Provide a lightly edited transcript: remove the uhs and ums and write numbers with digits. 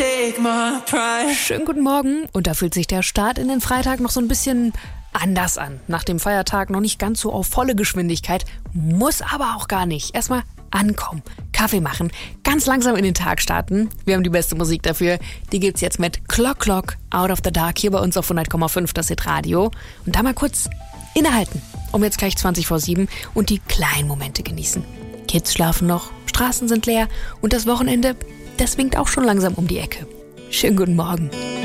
take my pride. Schönen guten Morgen. Und da fühlt sich der Start in den Freitag noch so ein bisschen anders an. Nach dem Feiertag noch nicht ganz so auf volle Geschwindigkeit, muss aber auch gar nicht. Erstmal ankommen, Kaffee machen, ganz langsam in den Tag starten. Wir haben die beste Musik dafür. Die gibt's jetzt mit Clock Out of the Dark hier bei uns auf 100,5 das Hitradio. Und da mal kurz innehalten, um jetzt gleich 20 vor 7 und die kleinen Momente genießen. Kids schlafen noch, Straßen sind leer und das Wochenende, das winkt auch schon langsam um die Ecke. Schönen guten Morgen.